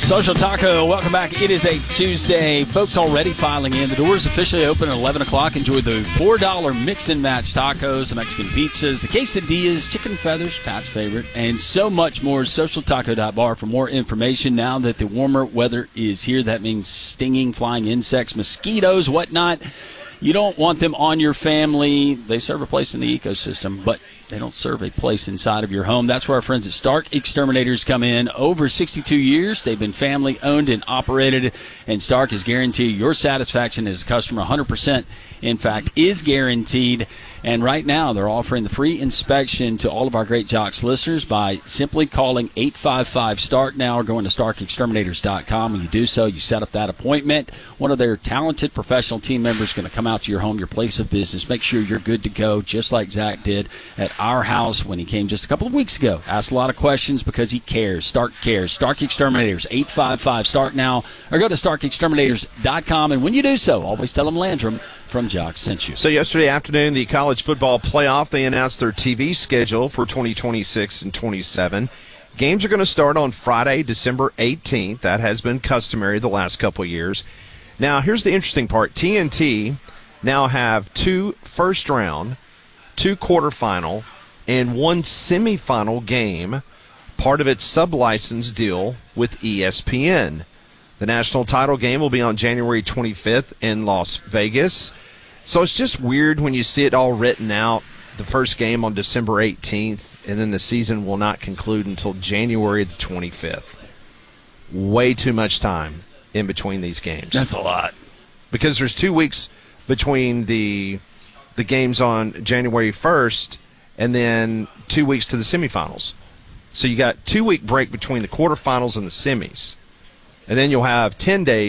Social Taco, welcome back. It is a Tuesday. Folks already filing in. The doors officially open at 11 o'clock. Enjoy the $4 mix and match tacos, the Mexican pizzas, the quesadillas, chicken feathers, Pat's favorite, and so much more. SocialTaco.bar for more information. Now that the warmer weather is here, that means stinging, flying insects, mosquitoes, whatnot. You don't want them on your family. They serve a place in the ecosystem, but they don't serve a place inside of your home. That's where our friends at Stark Exterminators come in. Over 62 years, they've been family-owned and operated, and Stark is guaranteed your satisfaction as a customer. 100%, in fact, is guaranteed. And right now, they're offering the free inspection to all of our Great Jocks listeners by simply calling 855-STARK now or going to StarkExterminators.com. When you do so, you set up that appointment. One of their talented professional team members is going to come out to your home, your place of business, make sure you're good to go, just like Zach did at our house when he came just a couple of weeks ago. Asked a lot of questions because he cares. Stark cares. Stark Exterminators, 855-STARK now or go to StarkExterminators.com. And when you do so, always tell them Landrum from Jock sent you. So yesterday afternoon, the college football playoff, they announced their TV schedule for 2026 and 27. Games are going to start on Friday, December 18th. That has been customary the last couple of years. Now, here's the interesting part. TNT now have 2 first-round, 2 quarterfinal, and 1 semifinal game, part of its sub-license deal with ESPN. The national title game will be on January 25th in Las Vegas. So it's just weird when you see it all written out, the first game on December 18th, and then the season will not conclude until January the 25th. Way too much time in between these games. That's a lot. Because there's 2 weeks between the games on January 1st and then 2 weeks to the semifinals. So you got 2-week break between the quarterfinals and the semis. And then you'll have 10 days